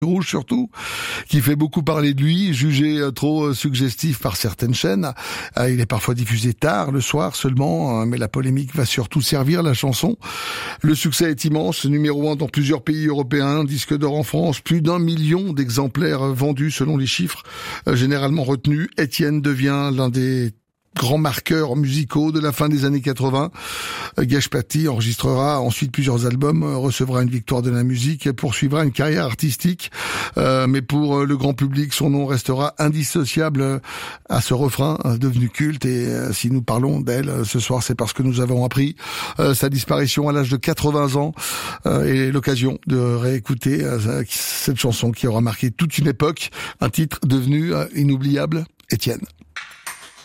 Rouge surtout, qui fait beaucoup parler de lui, jugé trop suggestif par certaines chaînes. Il est parfois diffusé tard, le soir seulement, mais la polémique va surtout servir la chanson. Le succès est immense, numéro 1 dans plusieurs pays européens, disque d'or en France, plus d'1 million d'exemplaires vendus selon les chiffres généralement retenus. Étienne devient l'un des grands marqueurs musicaux de la fin des années 80. Gage Paty enregistrera ensuite plusieurs albums, recevra une victoire de la musique et poursuivra une carrière artistique. Mais pour le grand public, son nom restera indissociable à ce refrain devenu culte. Et si nous parlons d'elle ce soir, c'est parce que nous avons appris sa disparition à l'âge de 80 ans et l'occasion de réécouter cette chanson qui aura marqué toute une époque, un titre devenu inoubliable. Étienne.